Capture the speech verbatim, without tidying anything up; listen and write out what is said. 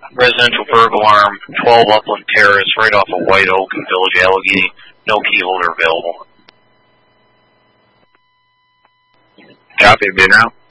Residential burglar alarm, twelve Upland Terrace, right off of White Oak in Village Allegheny. No key holder available. Copy, been out.